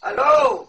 الو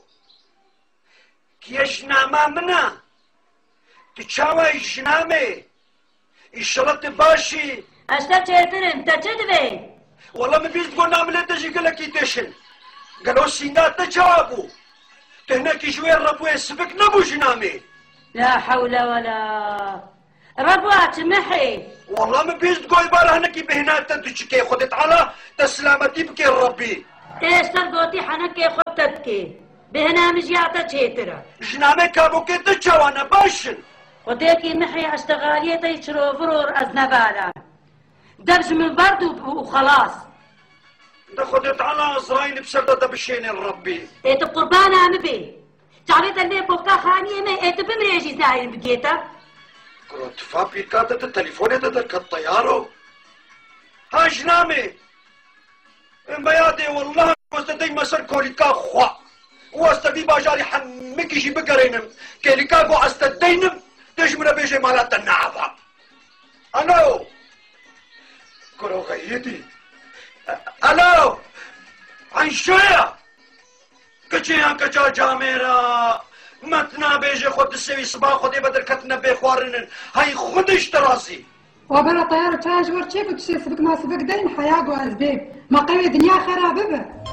كيش ناما منا تشاوي جنامي الشرط باشي اشتا چهترم تا چه دوی؟ والله من بيز تقول نعمل تجي قال لك يدشن قالوا سينات تجابو تهناك شوي الربو يسبك نبو جنامي لا حول ولا ربوات محي والله ما بيز تقول بارا هناك بهنات تدشكي خدت على تسلامتي بكي ربي ايش تربوتي حنكي خطتكي بهنا مجيعتا چهترا جنامي كابو كي تجاوانا باشن خديكي محي اشتغاليتي شروفرور ازنبالا دبج من برد وخلاص ده خدت على ازرايل بسردة بشين الربي ايت قربانا مبي تعريت اللي بوكا خانية ما ايت بمريجي زاين بقيتا كنت فابي كاتت التليفون تدرك الطيارو ها جنامي بيادي والله واستدي مسر كوليكا خوا واستدي باجاري حمكي جي بقرينم كوليكا قو استدينم تجمنا بيجي مالات النعفة الو كرو غيدي الو عن شوية كچيان كچا جاميرا متنا بيجي خود السوي صباح خودي بدر كتنا بيخوارنن هاي خودش تراسي وبلا طيارة تاج ورشيك وتشي سبك ما سبك دين حياة وأسباب ما قوي دنيا خرابة